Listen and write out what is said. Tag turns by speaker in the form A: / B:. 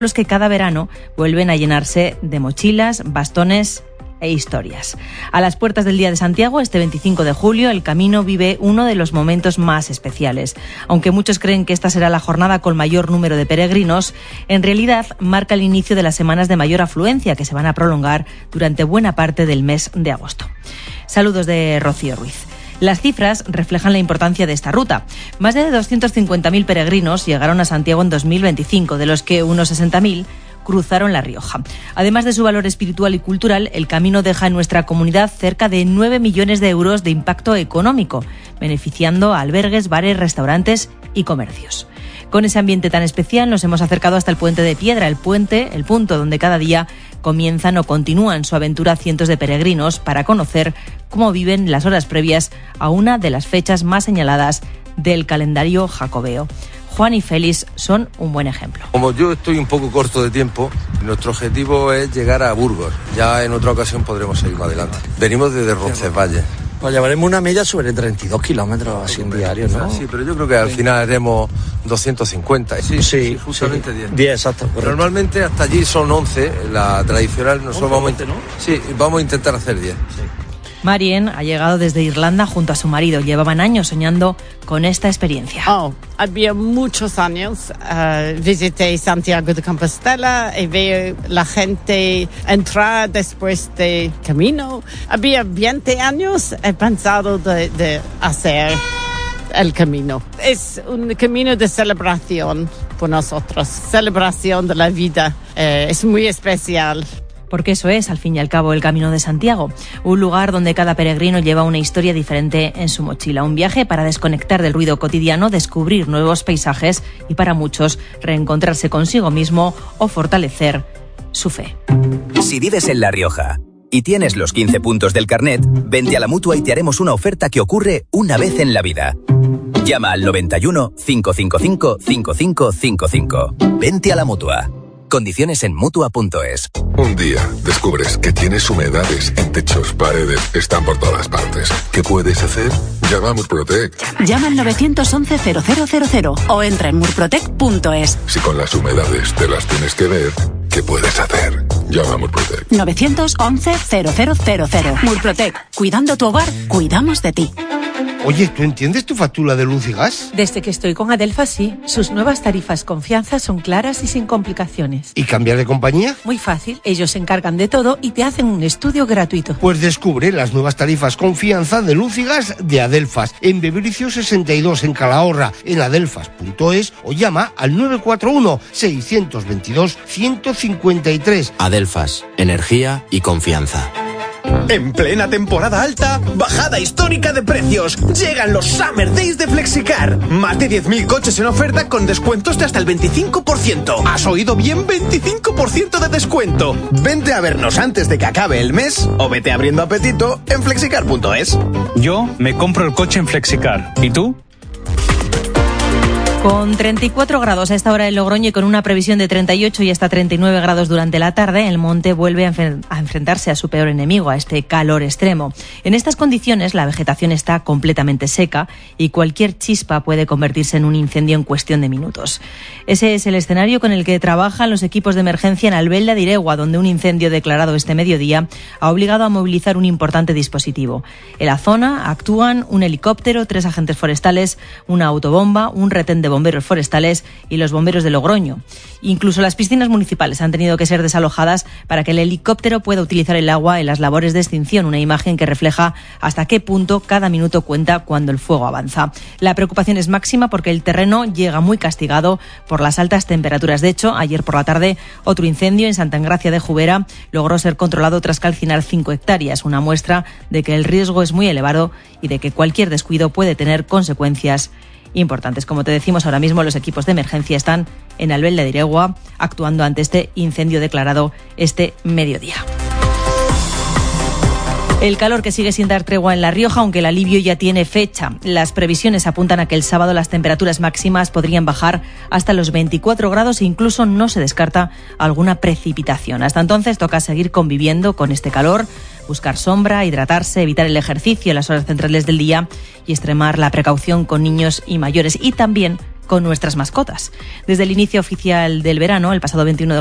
A: los que cada verano vuelven a llenarse de mochilas, bastones e historias. A las puertas del Día de Santiago, este 25 de julio, el Camino vive uno de los momentos más especiales. Aunque muchos creen que esta será la jornada con mayor número de peregrinos, en realidad marca el inicio de las semanas de mayor afluencia que se van a prolongar durante buena parte del mes de agosto. Saludos de Rocío Ruiz. Las cifras reflejan la importancia de esta ruta. Más de 250.000 peregrinos llegaron a Santiago en 2025, de los que unos 60.000 cruzaron La Rioja. Además de su valor espiritual y cultural, el Camino deja en nuestra comunidad cerca de 9 millones de euros de impacto económico, beneficiando a albergues, bares, restaurantes y comercios. Con ese ambiente tan especial nos hemos acercado hasta el Puente de Piedra, el punto donde cada día comienzan o continúan su aventura cientos de peregrinos para conocer cómo viven las horas previas a una de las fechas más señaladas del calendario jacobeo. Juan y Félix son un buen ejemplo.
B: Como yo estoy un poco corto de tiempo, nuestro objetivo es llegar a Burgos. Ya en otra ocasión podremos seguir más adelante. Venimos desde Roncesvalles.
C: Pues llevaremos una media sobre 32 kilómetros así en diario, ¿no?
B: Sí, pero yo creo que al final haremos 250. Sí, justamente 10.
C: 10, exacto. Correcto.
B: Normalmente hasta allí son 11, la tradicional. Nosotros
C: 11, ¿no?
B: Sí, vamos a intentar hacer 10. Sí.
A: Marien ha llegado desde Irlanda junto a su marido. Llevaban años soñando con esta experiencia.
D: Había muchos años. Visité Santiago de Compostela y veo la gente entrar después de Camino. Había 20 años he pensado de hacer el Camino. Es un camino de celebración por nosotros. Celebración de la vida. Es muy especial.
A: Porque eso es, al fin y al cabo, el Camino de Santiago. Un lugar donde cada peregrino lleva una historia diferente en su mochila. Un viaje para desconectar del ruido cotidiano, descubrir nuevos paisajes y para muchos reencontrarse consigo mismo o fortalecer su fe.
E: Si vives en La Rioja y tienes los 15 puntos del carnet, vente a la Mutua y te haremos una oferta que ocurre una vez en la vida. Llama al 91 555 5555. Vente a la Mutua. Condiciones en Mutua.es.
F: Un día descubres que tienes humedades en techos, paredes, están por todas partes. ¿Qué puedes hacer? Llama a Murprotec.
G: Llama al 911-0000 o entra en murprotec.es.
F: Si con las humedades te las tienes que ver, ¿qué puedes hacer? Llama a Murprotec.
G: 911-0000. Murprotec. Cuidando tu hogar, cuidamos de ti.
H: Oye, ¿tú entiendes tu factura de luz y gas?
I: Desde que estoy con Adelfas, sí. Sus nuevas tarifas Confianza son claras y sin complicaciones.
H: ¿Y cambiar de compañía?
I: Muy fácil. Ellos se encargan de todo y te hacen un estudio gratuito.
H: Pues descubre las nuevas tarifas Confianza de luz y gas de Adelfas. En Bebricio 62, en Calahorra, en adelfas.es o llama al 941-622-153.
J: Adelfas. Energía y confianza.
K: En plena temporada alta, bajada histórica de precios. Llegan los Summer Days de Flexicar. Más de 10.000 coches en oferta con descuentos de hasta el 25%. ¿Has oído bien? 25% de descuento. Vente a vernos antes de que acabe el mes o vete abriendo apetito en flexicar.es.
L: Yo me compro el coche en Flexicar. ¿Y tú?
A: Con 34 grados a esta hora en Logroño y con una previsión de 38 y hasta 39 grados durante la tarde, el monte vuelve a enfrentarse a su peor enemigo, a este calor extremo. En estas condiciones, la vegetación está completamente seca y cualquier chispa puede convertirse en un incendio en cuestión de minutos. Ese es el escenario con el que trabajan los equipos de emergencia en Albelda de Iregua, donde un incendio declarado este mediodía ha obligado a movilizar un importante dispositivo. En la zona actúan un helicóptero, 3 agentes forestales, una autobomba, un retén de bomberos forestales y los bomberos de Logroño. Incluso las piscinas municipales han tenido que ser desalojadas para que el helicóptero pueda utilizar el agua en las labores de extinción, una imagen que refleja hasta qué punto cada minuto cuenta cuando el fuego avanza. La preocupación es máxima porque el terreno llega muy castigado por las altas temperaturas. De hecho, ayer por la tarde otro incendio en Santa Engracia de Jubera logró ser controlado tras calcinar 5 hectáreas, una muestra de que el riesgo es muy elevado y de que cualquier descuido puede tener consecuencias importantes. Como te decimos, ahora mismo los equipos de emergencia están en Albelda de Iregua actuando ante este incendio declarado este mediodía. El calor que sigue sin dar tregua en La Rioja, aunque el alivio ya tiene fecha. Las previsiones apuntan a que el sábado las temperaturas máximas podrían bajar hasta los 24 grados e incluso no se descarta alguna precipitación. Hasta entonces toca seguir conviviendo con este calor, buscar sombra, hidratarse, evitar el ejercicio en las horas centrales del día y extremar la precaución con niños y mayores y también con nuestras mascotas. Desde el inicio oficial del verano, el pasado 21 de